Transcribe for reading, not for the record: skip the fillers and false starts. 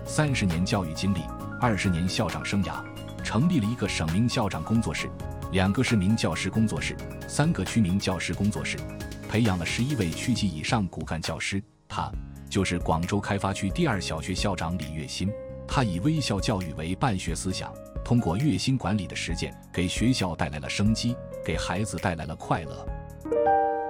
30年教育经历，20年校长生涯，成立了1个省名校长工作室，2个市民教师工作室，3个区民教师工作室，培养了11位区级以上骨干教师。他就是广州开发区第2小学校长李月新。他以微校教育为办学思想，通过月薪管理的实践，给学校带来了生机，给孩子带来了快乐。